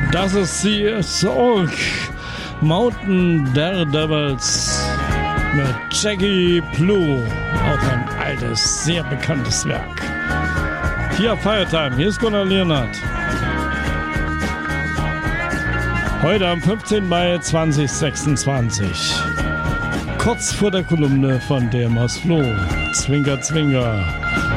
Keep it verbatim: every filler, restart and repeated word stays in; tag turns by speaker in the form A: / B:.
A: Das ist die Song Mountain Daredevils mit Jackie Blue. Auch ein altes, sehr bekanntes Werk. Hier Firetime, hier ist Gunnar Leonhardt. Heute am fünfzehnten Mai zweitausendsechsundzwanzig. Kurz vor der Kolumne von dem aus Flo. Zwinker, Zwinker.